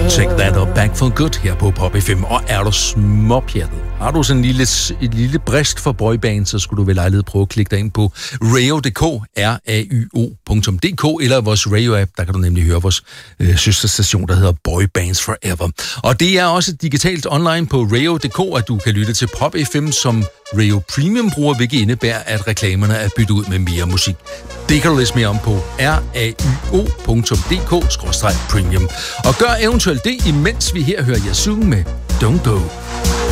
Take That Up Back for Good her på Pop FM. Og er du småpjattet? Har du sådan et lille brist for boyband, så skulle du vel lejlighed prøve at klikke dig ind på rayo.dk, RAYO.dk, eller vores Radio-app. Der kan du nemlig høre vores søsterstation, der hedder Boybands Forever. Og det er også digitalt online på rayo.dk, at du kan lytte til Pop FM som Rayo Premium bruger, hvilket indebærer, at reklamerne er byttet ud med mere musik. Det kan du læse mere om på rayo.dk/premium. Og gør eventuelt det, imens vi her hører jer synge med Don't Go.